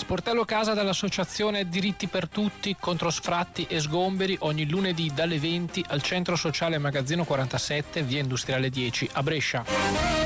Sportello casa dall'associazione Diritti per Tutti contro sfratti e sgomberi ogni lunedì dalle 20 al centro sociale Magazzino 47, via Industriale 10 a Brescia.